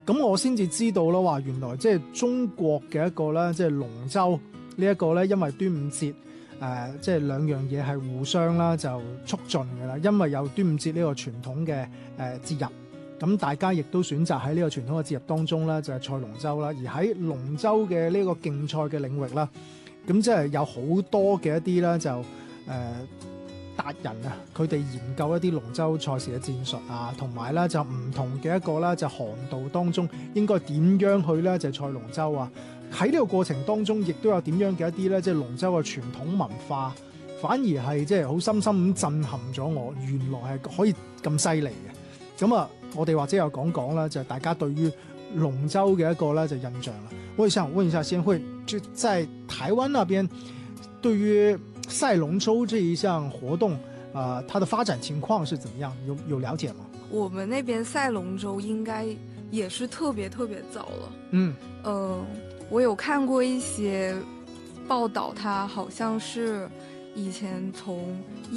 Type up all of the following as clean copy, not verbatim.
咁我先至知道啦，話原來即係中國嘅一個咧，即係龍舟呢一個咧，因為端午節即係兩樣嘢係互相啦就促進嘅啦，因為有端午節呢個傳統嘅節日，咁大家亦都選擇喺呢個傳統嘅節日當中咧就係賽龍舟啦，而喺龍舟嘅呢個競賽嘅領域啦，咁即係有好多嘅一啲咧就達人啊，佢哋研究一啲龍舟賽事嘅戰術啊，同埋咧就唔同嘅一個咧就航道當中應該點樣去咧就賽龍舟啊。喺呢個過程當中，亦都有點樣嘅一啲咧即係龍舟嘅傳統文化，反而係即係好深深咁震撼咗我，原來係可以咁犀利嘅。咁啊，我哋或者有講講啦，就係大家對於龍舟嘅一個咧就印象啦。我想問一下先會，就在台灣那邊對於賽龍舟這一項活動，它的發展情況是怎麼樣？有了解嗎？ 我們那邊賽龍舟應該也是特別特別早了。我有看過一些報道，它好像是以前從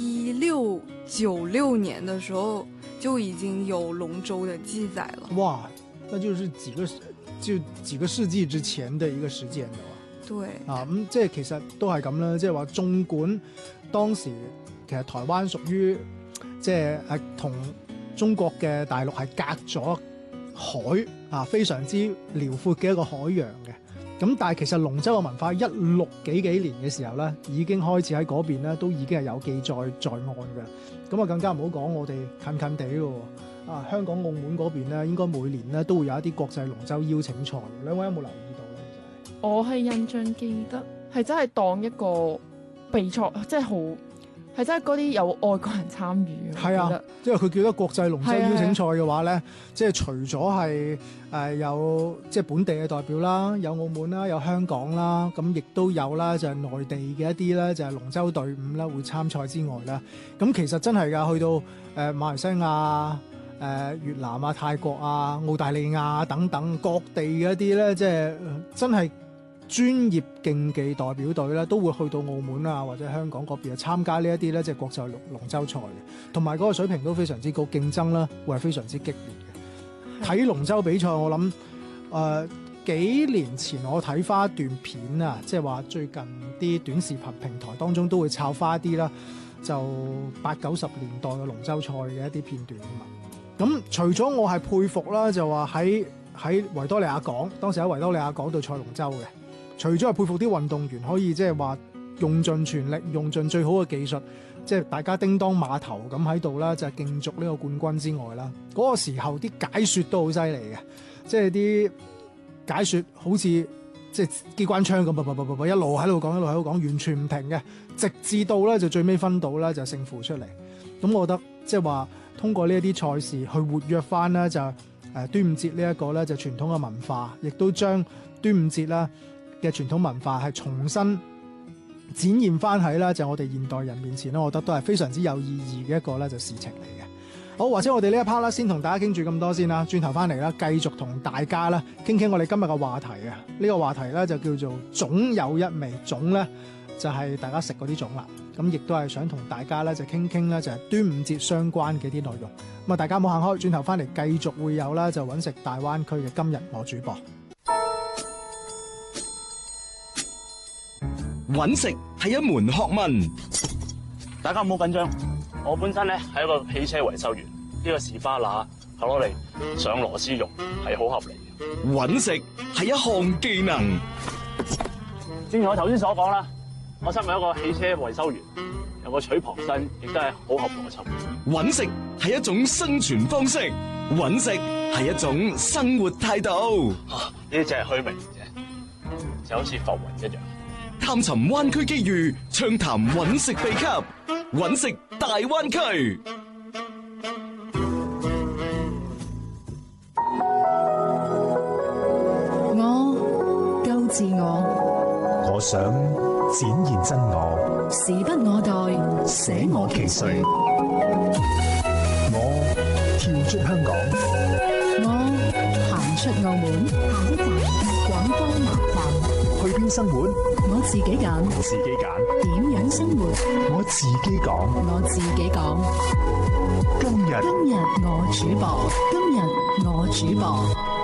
1696年的時候就已經有龍舟的記載了。 哇，那就是幾個世紀之前的一個時間了。 對啊，咁即係其實都係咁啦，即係話縱管當時其實台灣屬於即係同中國嘅大陸係隔咗海啊，非常之遼闊嘅一個海洋嘅。咁但係其實龍舟嘅文化16幾年嘅時候咧，已經開始喺嗰邊咧都已經係有記載在案嘅。咁啊更加唔好講我哋近近地咯，啊香港澳門嗰邊咧應該每年咧都會有一啲國際龍舟邀請賽。兩位有冇留意到咧？ 我係印象記得係真係當一個比賽，即係好係真係嗰啲有外國人參與。係啊， 因為佢叫得國際龍舟邀請賽嘅話咧，即係除咗係有即係本地嘅代表啦，有澳門啦，有香港啦，咁亦都有啦，就係內地嘅一啲咧就係龍舟隊伍啦會參賽之外啦，咁其實真係㗎，去到馬來西亞、越南啊、泰國啊、澳大利亞等等各地嘅一啲咧，即係真係專業競技代表隊咧，都會去到澳門啊或者香港嗰邊啊參加呢一啲咧即係國際龍舟賽嘅，同埋嗰個水平都非常之高，競爭啦會係非常之激烈嘅。睇龍舟比賽，我諗幾年前我睇翻一段片啊，即係話最近啲短視頻平台當中都會抄翻一啲啦，就80、90年代嘅龍舟賽嘅一啲片段啊嘛。咁除咗我係佩服啦，就話喺維多利亞港，當時喺維多利亞港度賽龍舟嘅。除咗係佩服啲運動員可以即係話用盡全力、用盡最好嘅技術，即係大家叮當碼頭咁喺度啦，就係競逐呢個冠軍之外啦，嗰個時候啲解說都好犀利嘅，即係啲解說好似即係機關槍咁，一路喺度講，一路喺度講，完全唔停嘅，直至到咧就最尾分到咧就勝負出嚟。咁我覺得即係話通過呢一啲賽事去活躍翻咧就端午節呢一個咧就傳統嘅文化，亦都將端午節啦嘅傳統文化係重新展現翻喺啦，就我哋現代人面前咧，我覺得都係非常之有意義嘅一個咧就事情嚟嘅。好，或者我哋呢一 part 啦，先同大家傾住咁多先啦，轉頭翻嚟啦，繼續同大家啦傾傾我哋今日嘅話題啊。呢個話題咧就叫做粽有一味，粽咧就係大家食嗰啲粽啦。咁亦都係想同大家咧就傾傾咧就係端午節相關嘅啲內容。咁啊，大家冇行開，轉頭翻嚟繼續會有啦，就揾食大灣區嘅今日我主播。 揾食係一門學問， 大家唔好緊張。我本身咧係一個汽車維修員，呢個士巴拿係攞嚟上螺絲用，係好合理嘅。 揾食係一項技能， 正如我頭先所講啦，我身為一個汽車維修員，有個取旁身，亦都係好合邏輯。 揾食係一種生存方式，揾食係一種生活態度。 呢啲只係虛名啫，就好似浮雲一樣。 探尋灣區機遇，暢談揾食秘笈，揾食大灣區。 我夠自我， 我想展現真我， 時不我待，捨我其誰。 我跳出香港， 我行出澳門，下一站廣州南站。 去邊生活？ 我自己揀， 自己揀。 點樣生活？ 我自己講， 我自己講。 今日我主播，今日我主播。